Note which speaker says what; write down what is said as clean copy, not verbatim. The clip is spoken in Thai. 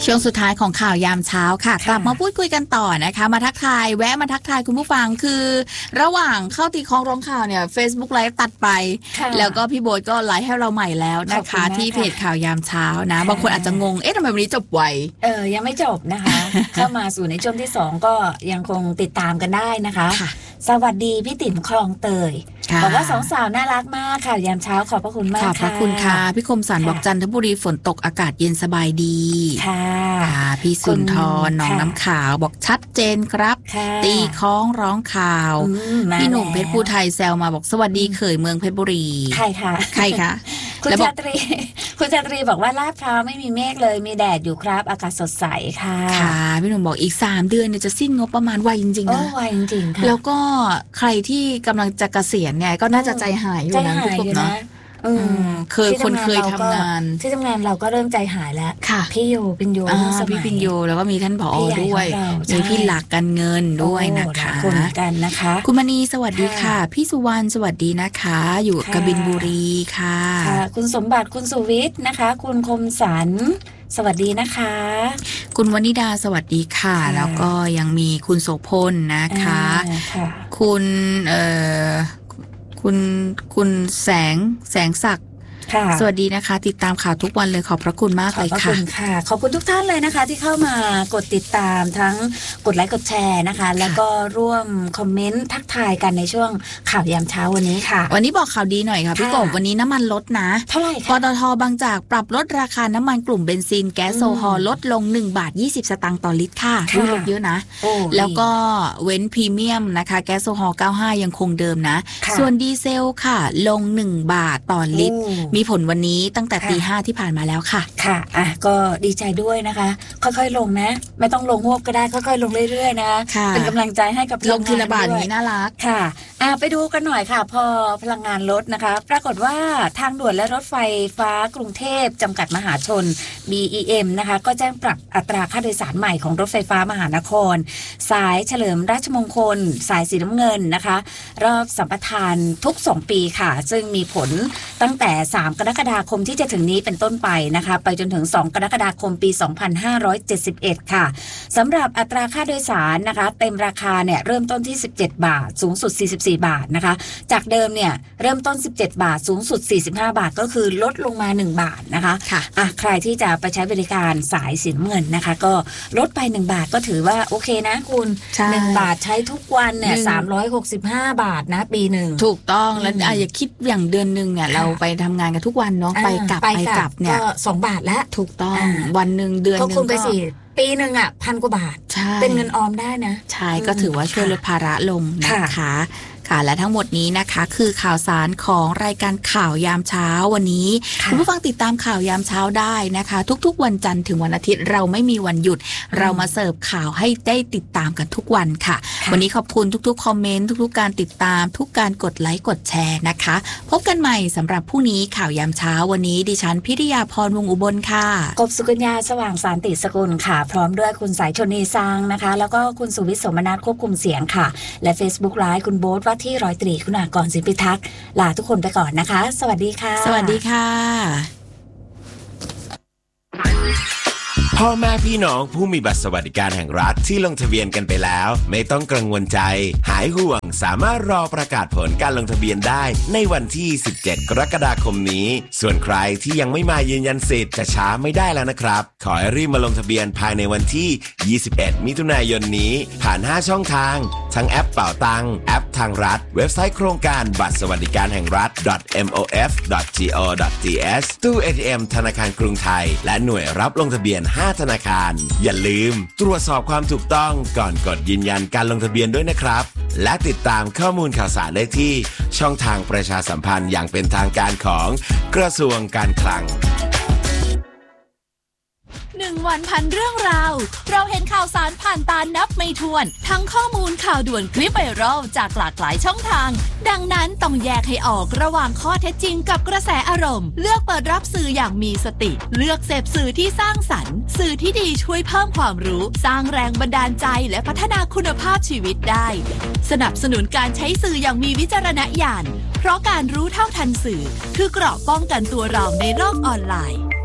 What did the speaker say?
Speaker 1: ช่วงสุดท้ายของข่าวยามเช้าค่ะกลับมาพูดคุยกันต่อนะคะมาทักทายแวะมาทักทายคุณผู้ฟังคือระหว่างเข้าตีคล้องร้องข่าวเนี่ย Facebook ไลฟ์ตัดไปแล้วก็พี่โบ๊ทก็ไลฟ์ให้เราใหม่แล้วนะคะที่เพจข่าวยามเช้านะบางคนอาจจะงงทำไมวันนี้จบไว
Speaker 2: ยังไม่จบนะคะ เข้ามาสู่ในช่วงที่2ก็ยังคงติดตามกันได้นะคะสวัสดีพี่ติ๋มคลองเตยบอกว่า2 สาวน่ารักมากค่ะยามเช้าขอบพระคุณมากค่ะ
Speaker 1: ขอบพระคุณค่ะพี่คมสันบอกจันทบุรีฝนตกอากาศเย็นสบายดี
Speaker 2: ค่ะ
Speaker 1: พี่สุนทรน้องน้ำขาวบอกชัดเจนครับตีคล้องร้องข่าวพี่หนุ่มเพชรภูไทยแซวมาบอกสวัสดีเขยเมืองเพชรบุรี
Speaker 2: ใครคะคุณชาตรีบอกว่าลาดพร้าวไม่มีเมฆเลยมีแดดอยู่ครับอากาศสดใสค่ะ
Speaker 1: พี่หนุ่มบอกอีก3 เดือนเนี่ยจะสิ้นงบประมาณไวจริงๆนะ
Speaker 2: ไวจริงๆค่ะ
Speaker 1: แล้วก็ใครที่กำลังจะเกษียณเนี่ยก็น่าจะใจหายอยู่นะทุกคนเนาะเคยทำงาน
Speaker 2: ที่ทำงานเราก็เริ่มใจหายแล้วพี่โยปินโย
Speaker 1: พี่ปินโยแล้วก็มีท่านผอด้วยมีพี่หลักการเงินด้วยนะคะ
Speaker 2: คนกันนะคะ
Speaker 1: คุณมณีสวัสดีค่ะพี่สุวรรณสวัสดีนะคะอยู่กบินบุรีค่ะ
Speaker 2: คุณสมบัติคุณสุวิทย์นะคะคุณคมสันสวัสดีนะคะ
Speaker 1: คุณวนิดาสวัสดีค่ะแล้วก็ยังมีคุณโสพลนะคะคุณแสงศักดิ์สวัสดีนะคะติดตามข่าวทุกวันเลยขอบพระคุณมากเลยค่ะ
Speaker 2: ขอบคุณค่ะขอบคุณทุกท่านเลยนะคะที่เข้ามากดติดตามทั้งกดไลค์กดแชร์นะคะแล้วก็ร่วมคอมเมนต์ทักทายกันในช่วงข่าวยามเช้าวันนี้ค่ะ
Speaker 1: วันนี้บอกข่าวดีหน่อยค่ะพี่กบวันนี้น้ำมันลดนะ
Speaker 2: เท่าไหร่คะ
Speaker 1: ปตท.บางจากปรับลดราคาน้ำมันกลุ่มเบนซินแก๊สโซฮอลลดลง1.20 บาทต่อลิตรค่ะลดเยอะนะแล้วก็เว้นพรีเมียมนะคะแก๊สโซฮอล95ยังคงเดิมนะส่วนดีเซลค่ะลง1 บาทต่อลิตรมีผลวันนี้ตั้งแต่ตี 5ที่ผ่านมาแล้วค่ะ
Speaker 2: ค่ะก็ดีใจด้วยนะคะค่อยๆลงนะไม่ต้องลงหวบก็ได้ค่อยๆลงเรื่อยๆนะเป็นกำลังใจให้กับ
Speaker 1: ลงทีละบาทนี้น่ารัก
Speaker 2: ค่ะไปดูกันหน่อยค่ะพอพลังงานลดนะคะปรากฏว่าทางด่วนและรถไฟฟ้ากรุงเทพจำกัดมหาชน BEM นะคะก็แจ้งปรับอัตราค่าโดยสารใหม่ของรถไฟฟ้ามหานครสายเฉลิมราชมงคลสายสีน้ำเงินนะคะรอบสัมปทานทุก2 ปีค่ะซึ่งมีผลตั้งแต่3 กรกฎาคมที่จะถึงนี้เป็นต้นไปนะคะไปจนถึง2 กรกฎาคมปี 2571ค่ะสำหรับอัตราค่าโดยสารนะคะเต็มราคาเนี่ยเริ่มต้นที่17 บาทสูงสุด44 บาทนะคะจากเดิมเนี่ยเริ่มต้น17 บาทสูงสุด45 บาทก็คือลดลงมา1 บาทนะคะใครที่จะไปใช้บริการสายสีน้ำเงินนะคะก็ลดไป1 บาทก็ถือว่าโอเคนะคุณ1 บาทใช้ทุกวันเนี่ย365 บาทนะปีหนึ่ง
Speaker 1: ถูกต้องแล้วอย่าคิดอย่างเดือนนึงเนี่ยเราไปทำงานกันทุกวันเนาะไปกลับเนี่ย
Speaker 2: ก็2 บาทแล้ว
Speaker 1: ถูกต้องวันนึงเดือนนึง
Speaker 2: ก็คุณไปปีหนึ่ง1,000 กว่าบาทเป็นเงินออมได้นะ
Speaker 1: ใช่ก็ถือว่าช่วยลดภาระลงนะคะค่ะและทั้งหมดนี้นะคะคือข่าวสารของรายการข่าวยามเช้าวันนี้คุณผู้ฟังติดตามข่าวยามเช้าได้นะคะทุกๆวันจันทร์ถึงวันอาทิตย์เราไม่มีวันหยุดเรามาเสิร์ฟข่าวให้ได้ติดตามกันทุกวันค่ะวันนี้ขอบคุณทุกๆคอมเมนต์ทุกๆการติดตามทุกการกดไลค์กดแชร์นะคะพบกันใหม่สำหรับพรุ่งนี้ข่าวยามเช้าวันนี้ดิฉันพิริยาพรวงอุบลค่ะ
Speaker 2: กบสุกัญญาสว่างสารติสกุลค่ะพร้อมด้วยคุณสายชนีซังนะคะแล้วก็คุณสุวิทย์สมนัสควบคุมเสียงค่ะและ Facebook Live คุณโบ๊ทว่าที่ร้อยตรีคุณากรศิลปิทักษ์ลาทุกคนไปก่อนนะคะสวัสดีค่ะ
Speaker 1: สวัสดีค่ะ
Speaker 3: พ่อแม่พี่น้องผู้มีบัตรสวัสดิการแห่งรัฐที่ลงทะเบียนกันไปแล้วไม่ต้องกังวลใจหายห่วงสามารถรอประกาศผลการลงทะเบียนได้ในวันที่17 กรกฎาคมนี้ส่วนใครที่ยังไม่มายืนยันสิทธิ์จะช้าไม่ได้แล้วนะครับขอให้รีบมาลงทะเบียนภายในวันที่21 มิถุนายนนี้ผ่าน5 ช่องทางทั้งแอปเป๋าตังแอปทางรัฐเว็บไซต์โครงการบัตรสวัสดิการแห่งรัฐ mof.go.th ตู้ ATM ธนาคารกรุงไทยและหน่วยรับลงทะเบียน5 ธนาคารอย่าลืมตรวจสอบความถูกต้องก่อนกดยืนยันการลงทะเบียนด้วยนะครับและติดตามข้อมูลข่าวสารได้ที่ช่องทางประชาสัมพันธ์อย่างเป็นทางการของกระทรวงการคลัง
Speaker 4: 1 วันพันเรื่องราวเราเห็นข่าวสารผ่านตานับไม่ถ้วนทั้งข้อมูลข่าวด่วนคลิปไวรัลจากหลากหลายช่องทางดังนั้นต้องแยกให้ออกระหว่างข้อเท็จจริงกับกระแสอารมณ์เลือกเปิดรับสื่ออย่างมีสติเลือกเสพสื่อที่สร้างสรรค์สื่อที่ดีช่วยเพิ่มความรู้สร้างแรงบันดาลใจและพัฒนาคุณภาพชีวิตได้สนับสนุนการใช้สื่ออย่างมีวิจารณญาณเพราะการรู้เท่าทันสื่อคือเกราะป้องกันตัวเราในโลกออนไลน์